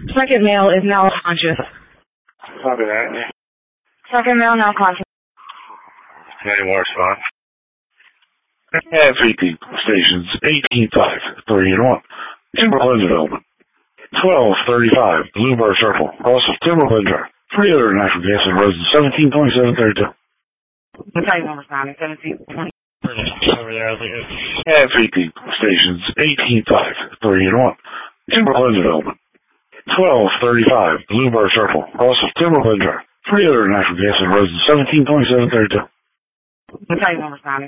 Second male is now conscious. Copy that. Second male now conscious. Any more response? FEP stations 18-5, 3 and 1. Timberland Development. 1235 Bluebird Circle, cross of Timberland Drive. 3 other natural gas and residence 172732. I'll tell you one more time. 1720. Over there, FEP stations 18-5, 3 and 1. Timberland Development. 1235 Bluebird Circle, cross of Timberland Drive. 3 other natural gas and residence 172732. I'll tell you one more time.